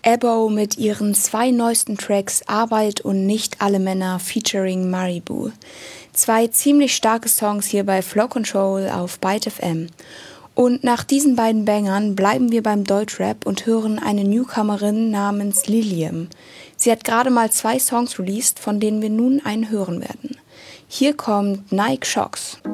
Ebo mit ihren 2 neuesten Tracks Arbeit und Nicht alle Männer featuring Maribou. 2 ziemlich starke Songs hier bei Flow Control auf Byte FM. Und nach diesen beiden Bangern bleiben wir beim Deutschrap und hören eine Newcomerin namens Lilium. Sie hat gerade mal 2 Songs released, von denen wir nun einen hören werden. Hier kommt Nike Shox.